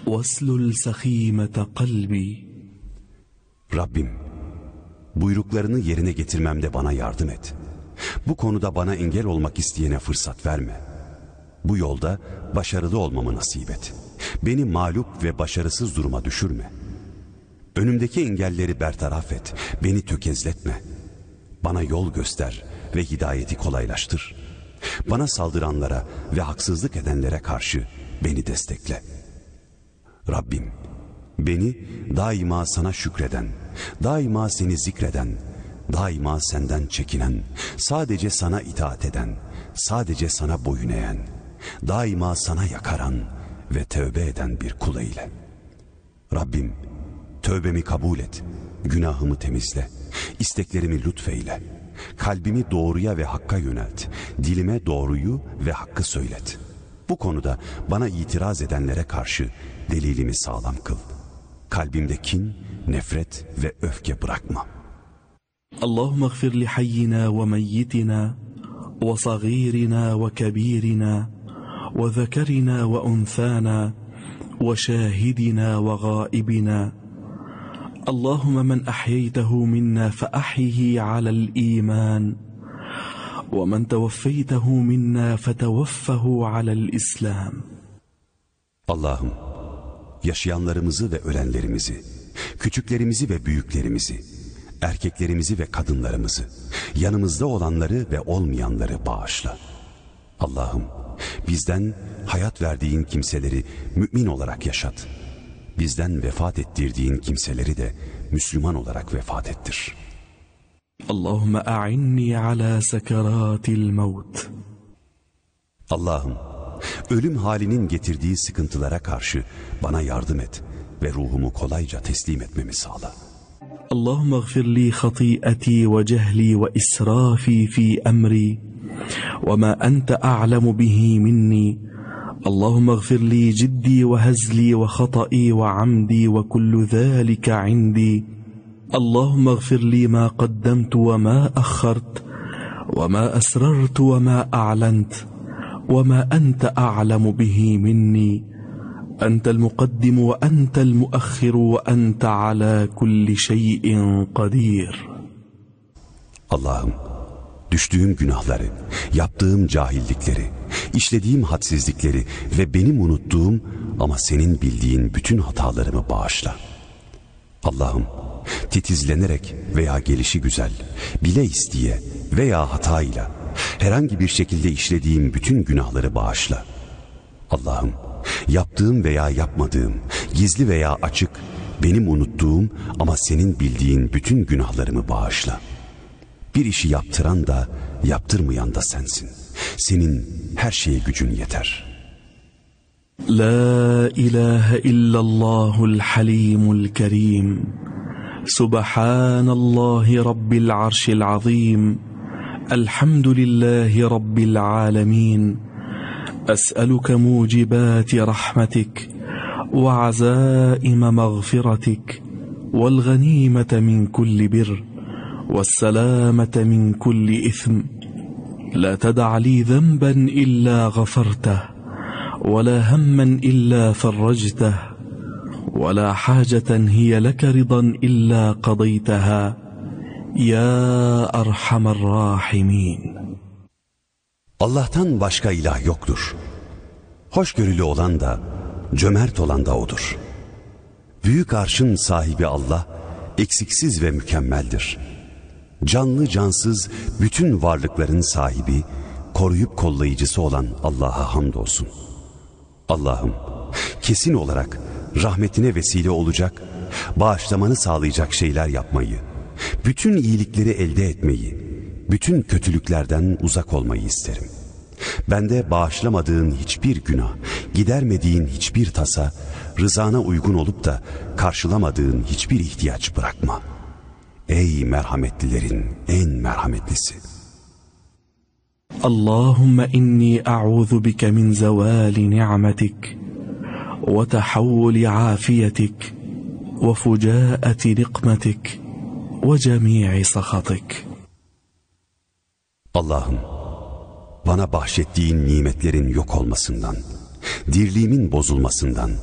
واسلل سخيمة قلبي. Rabbim, buyruklarını yerine getirmemde bana yardım et. Bu konuda bana engel olmak isteyene fırsat verme. Bu yolda başarılı olmamı nasip et. Beni mağlup ve başarısız duruma düşürme. Önümdeki engelleri bertaraf et. Beni tökezletme. Bana yol göster ve hidayeti kolaylaştır. Bana saldıranlara ve haksızlık edenlere karşı beni destekle. Rabbim, beni daima sana şükreden, daima seni zikreden, daima senden çekinen, sadece sana itaat eden, sadece sana boyun eğen, daima sana yakaran ve tövbe eden bir kul eyle. Rabbim, tövbemi kabul et, günahımı temizle, isteklerimi lütfeyle, kalbimi doğruya ve hakka yönelt, dilime doğruyu ve hakkı söylet. Bu konuda bana itiraz edenlere karşı delilimi sağlam kıl. Kalbimde kin, nefret ve öfke bırakma. Allahümme gfir li hayyina ve meyyitina ve sagirina ve kebirina ve zekerina ve unthana ve şahidina ve gaibina. Allahümme men ahyeytehu minna fe ahyihi alel iman ve men tevaffeytehu minna fe tevaffahu alel islam. Allah'ım, yaşayanlarımızı ve ölenlerimizi, küçüklerimizi ve büyüklerimizi, erkeklerimizi ve kadınlarımızı, yanımızda olanları ve olmayanları bağışla. Allah'ım, bizden hayat verdiğin kimseleri mümin olarak yaşat. Bizden vefat ettirdiğin kimseleri de Müslüman olarak vefat ettir. Allahümme a'inni ala sekeratil mevt. Allah'ım, ölüm halinin getirdiği sıkıntılara karşı bana yardım et ve ruhumu kolayca teslim etmemi sağla. Allahümme gfir li khati'ati ve cehli ve israfi fi emri ve ma ente a'lemu bihi minni. Allahümme gfir li ciddi ve hezli ve khata'i ve amdi ve kullu zâlike indi. Allahümme gfir li ma qaddemtu ve ma akhart ve ma esrartu ve ma a'lent ve ma ente a'lemu bihi minni. أنت المقدم وأنت المؤخر وأنت على كل شيء قدير. Allah'ım, düştüğüm günahları, yaptığım cahillikleri, işlediğim hadsizlikleri ve benim unuttuğum ama senin bildiğin bütün hatalarımı bağışla. Allah'ım, titizlenerek veya gelişi güzel, bile isteye veya hatayla herhangi bir şekilde işlediğim bütün günahları bağışla. Allah'ım, yaptığım veya yapmadığım, gizli veya açık, benim unuttuğum ama senin bildiğin bütün günahlarımı bağışla. Bir işi yaptıran da yaptırmayan da sensin. Senin her şeye gücün yeter. La ilahe illallahul halimul kerim. Subhanallahi rabbil arşil azim. Elhamdülillahi rabbil alemin. أسألك موجبات رحمتك وعزائم مغفرتك والغنيمة من كل بر والسلامة من كل إثم لا تدع لي ذنبا إلا غفرته ولا هما إلا فرجته ولا حاجة هي لك رضا إلا قضيتها يا أرحم الراحمين. Allah'tan başka ilah yoktur. Hoşgörülü olan da, cömert olan da O'dur. Büyük arşın sahibi Allah, eksiksiz ve mükemmeldir. Canlı cansız bütün varlıkların sahibi, koruyup kollayıcısı olan Allah'a hamdolsun. Allah'ım, kesin olarak rahmetine vesile olacak, bağışlamanı sağlayacak şeyler yapmayı, bütün iyilikleri elde etmeyi, bütün kötülüklerden uzak olmayı isterim. Bende bağışlamadığın hiçbir günah, gidermediğin hiçbir tasa, rızana uygun olup da karşılamadığın hiçbir ihtiyaç bırakma. Ey merhametlilerin en merhametlisi. Allahümme inni a'udhu bike min zevali ni'metik ve tahavvuli afiyetik ve fucaati nikmetik ve cemi'i sakhatik. Allah'ım, bana bahşettiğin nimetlerin yok olmasından, dirliğimin bozulmasından,